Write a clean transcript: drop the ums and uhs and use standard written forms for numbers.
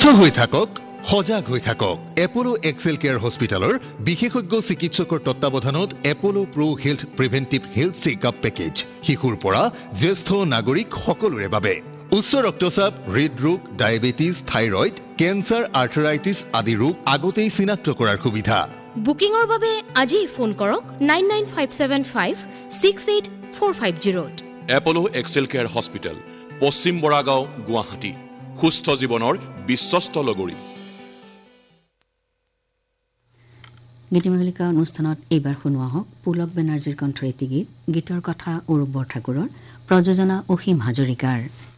হৈ থাকক সজাগ হৈ থাকক এপোলো এক্সেল কেয়াৰ হস্পিটেলৰ বিশেষজ্ঞ চিকিৎসকৰ তত্ত্বাৱধানত Apollo pro health প্ৰিভেন্টিভ health checkup package শিশুৰ পৰা জ্যেষ্ঠ নাগৰিক সকলোৰে বাবে উচ্চ ৰক্তচাপ হৃদৰোগ ডায়েবেটিছ থাইৰয়েড কেন্সাৰ আৰ্থৰাইটিছ আদি ৰোগ আগতেই চিনাক্ত কৰাৰ সুবিধা বুকিংৰ বাবে আজি ফোন কৰক 9957568450 এপোলো এক্সেল কেয়াৰ হস্পিটেল পশ্চিম বৰাগাঁও গুৱাহাটী সুস্থ জীৱনৰ বিশ্বস্ত লগৰী গীতিমালিকা অনুষ্ঠানত এইবাৰ শুনোৱা হওক পুলক বেনাৰ্জীৰ কণ্ঠৰে এটি গীত গীতৰ কথা অৰূপ বৰঠাকুৰৰ প্ৰযোজনা অসীম হাজৰিকাৰ